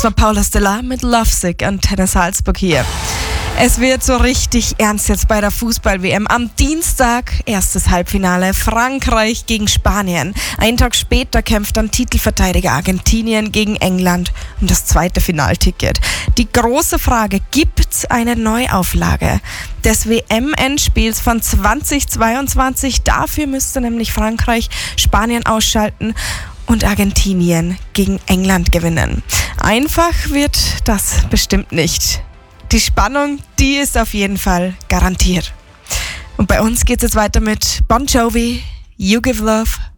Das war Paula Stellar mit Lovesick an Tennis Salzburg hier. Es wird so richtig ernst jetzt bei der Fußball-WM. Am Dienstag erstes Halbfinale Frankreich gegen Spanien. Einen Tag später kämpft dann Titelverteidiger Argentinien gegen England um das zweite Finalticket. Die große Frage, gibt's eine Neuauflage des WM-Endspiels von 2022? Dafür müsste nämlich Frankreich Spanien ausschalten und Argentinien gegen England gewinnen. Einfach wird das bestimmt nicht. Die Spannung, die ist auf jeden Fall garantiert. Und bei uns geht's jetzt weiter mit Bon Jovi, You Give Love